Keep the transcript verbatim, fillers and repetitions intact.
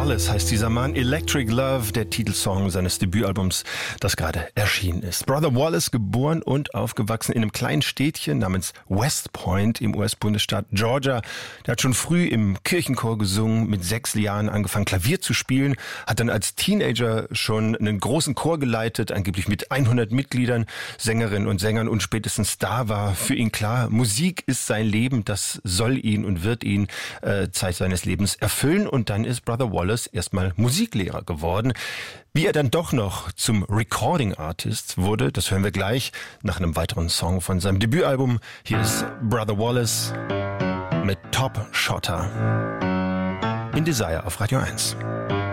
Wallace heißt dieser Mann. Electric Love, der Titelsong seines Debütalbums, das gerade erschienen ist. Brother Wallace, geboren und aufgewachsen in einem kleinen Städtchen namens West Point im U S-Bundesstaat Georgia. Der hat schon früh im Kirchenchor gesungen, mit sechs Jahren angefangen Klavier zu spielen, hat dann als Teenager schon einen großen Chor geleitet, angeblich mit hundert Mitgliedern, Sängerinnen und Sängern, und spätestens da war für ihn klar, Musik ist sein Leben, das soll ihn und wird ihn äh, Zeit seines Lebens erfüllen. Und dann ist Brother Wallace erstmal Musiklehrer geworden. Wie er dann doch noch zum Recording Artist wurde, das hören wir gleich nach einem weiteren Song von seinem Debütalbum. Hier ist Brother Wallace mit Top Shotter in Desire auf Radio eins.